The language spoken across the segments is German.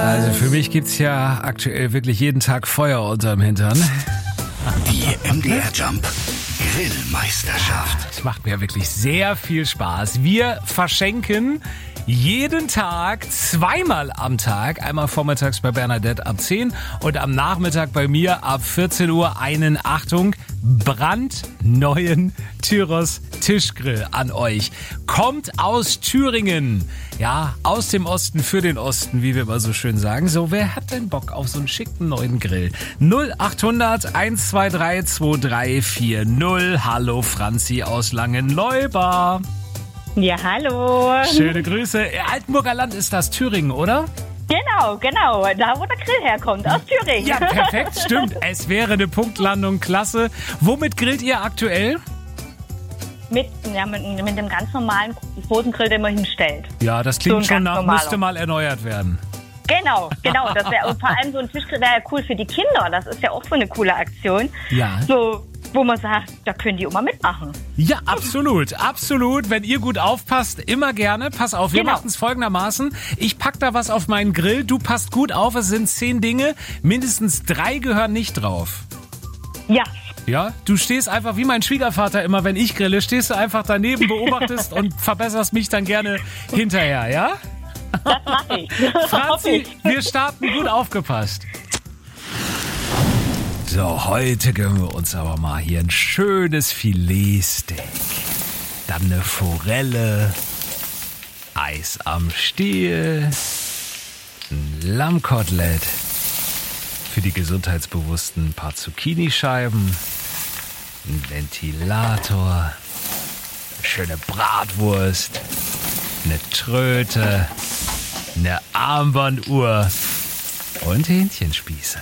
Also für mich gibt's ja aktuell wirklich jeden Tag Feuer unterm Hintern. Die MDR Jump Grillmeisterschaft. Es macht mir wirklich sehr viel Spaß. Wir verschenken jeden Tag, zweimal am Tag, einmal vormittags bei Bernadette ab 10 und am Nachmittag bei mir ab 14 Uhr einen, Achtung, brandneuen Tyros Tischgrill an euch. Kommt aus Thüringen. Ja, aus dem Osten für den Osten, wie wir immer so schön sagen. So, wer hat denn Bock auf so einen schicken neuen Grill? 0800 123 2340. Hallo Franzi aus Langenleuba. Ja, hallo. Schöne Grüße. Altenburger Land ist das Thüringen, oder? Genau. Da, wo der Grill herkommt, aus Thüringen. Ja, perfekt, stimmt. Es wäre eine Punktlandung, klasse. Womit grillt ihr aktuell? Mit dem ganz normalen Fotengrill, den man hinstellt. Ja, das klingt so schon nach, normaler. müsste mal erneuert werden. Genau. Das wäre, und vor allem so ein Tischgrill wäre ja cool für die Kinder. Das ist ja auch so eine coole Aktion. Ja. So, wo man sagt, da können die auch mal mitmachen. Ja, absolut. Wenn ihr gut aufpasst, immer gerne. Pass auf, wir Genau. machen es folgendermaßen. Ich pack da was auf meinen Grill, du passt gut auf, es sind 10 Dinge, mindestens 3 gehören nicht drauf. Ja. Ja, du stehst einfach wie mein Schwiegervater immer, wenn ich grille, stehst du einfach daneben, beobachtest und verbesserst mich dann gerne hinterher, ja? Das mache ich. Franzi, wir starten, gut aufgepasst. So, heute gönnen wir uns aber mal hier ein schönes Filetsteak. Dann eine Forelle, Eis am Stiel, ein Lammkotelett, für die Gesundheitsbewussten ein paar Zucchinischeiben, ein Ventilator, eine schöne Bratwurst, eine Tröte, eine Armbanduhr und Hähnchenspieße.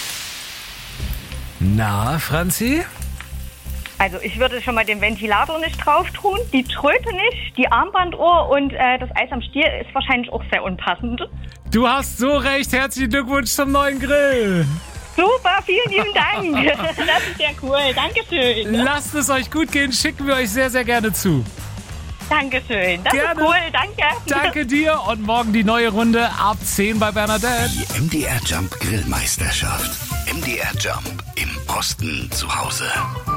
Na, Franzi? Also ich würde schon mal den Ventilator nicht drauf tun, die Tröte nicht, die Armbanduhr und das Eis am Stiel ist wahrscheinlich auch sehr unpassend. Du hast so recht. Herzlichen Glückwunsch zum neuen Grill. Super, vielen lieben Dank. Das ist ja cool. Dankeschön. Lasst es euch gut gehen. Schicken wir euch sehr, sehr gerne zu. Dankeschön. Das Gerne. ist cool. Danke. Danke dir. Und morgen die neue Runde ab 10 bei Bernadette. Die MDR Jump Grillmeisterschaft. MDR Jump im Osten zu Hause.